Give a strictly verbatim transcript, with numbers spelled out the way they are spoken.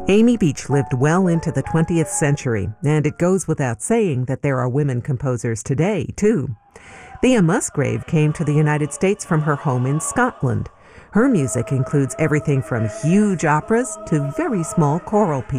Amy Beach lived well into the twentieth century, and it goes without saying that there are women composers today, too. Thea Musgrave came to the United States from her home in Scotland. Her music includes everything from huge operas to very small choral pieces.